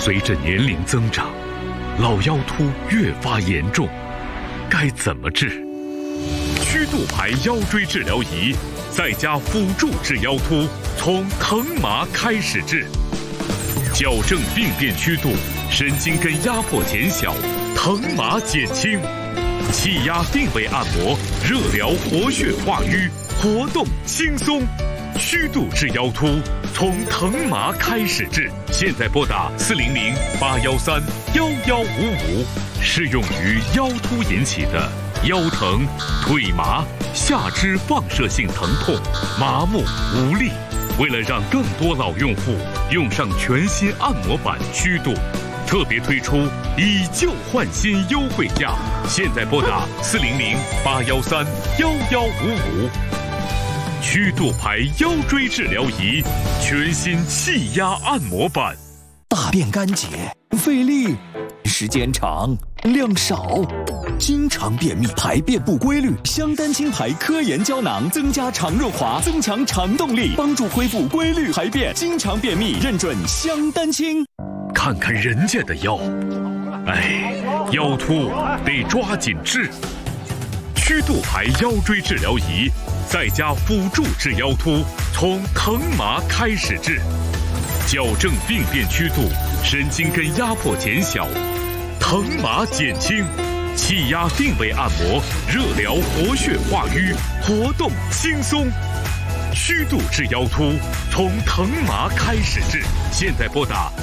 随着年龄增长，老腰突越发严重，该怎么治？曲度牌腰椎治疗仪在家辅助治腰突，从疼麻开始治，矫正病变曲度，神经根压迫减小，疼麻减轻，气压定位按摩，热疗活血化瘀，活动轻松。曲度治腰突，从疼麻开始治。现在拨打400-813-1155，适用于腰突引起的腰疼、腿麻、下肢放射性疼痛、麻木无力。为了让更多老用户用上全新按摩板曲度，特别推出以旧换新优惠价。现在拨打400-813-1155。曲度牌腰椎治疗仪，全新气压按摩板。 大便干结，费力，时间长，量少，经常便秘，排便不规律。香丹清牌科研胶囊增加肠润滑，增强肠动力，帮助恢复规律排便。经常便秘认准香丹清。 看看人家的腰，哎，腰突得抓紧治。曲度牌腰椎治疗仪在家辅助治腰突，从疼麻开始治，矫正病变曲度，神经根压迫减小，疼麻减轻，气压定位按摩，热疗活血化瘀，活动轻松。曲度治腰突，从疼麻开始治。现在拨打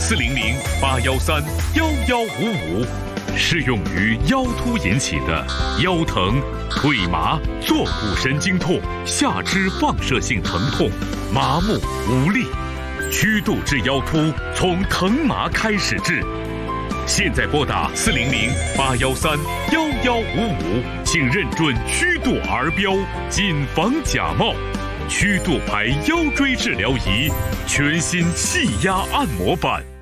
400-813-1155，适用于腰突引起的腰疼、腿麻、坐骨神经痛、下肢放射性疼痛、麻木无力。曲度治腰突，从疼麻开始治。现在拨打400-813-1155，请认准曲度儿标，谨防假冒。曲度牌腰椎治疗仪，全新气压按摩板。